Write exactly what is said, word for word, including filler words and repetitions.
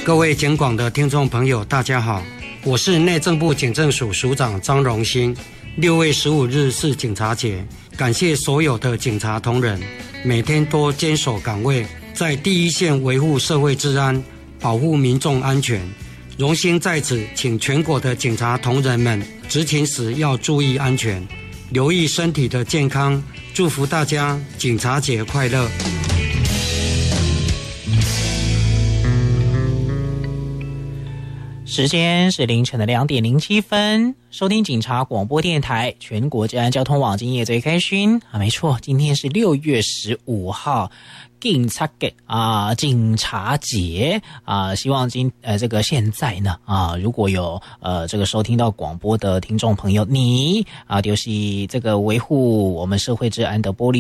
各位警广的听众朋友，大家好，我是内政部警政署署长张荣兴。六月十五日是警察节，感谢所有的警察同仁，每天都坚守岗位，在第一线维护社会治安，保护民众安全。荣兴在此请全国的警察同仁们执勤时要注意安全，留意身体的健康，祝福大家警察节快乐。 时间是凌晨的两点零七分，收听警察广播电台全国治安交通网，今夜最开心啊！没错，今天是六月十五号，警察节啊，警察节啊！希望今呃这个现在呢啊，如果有呃这个收听到广播的听众朋友，你啊就是这个维护我们社会治安的玻璃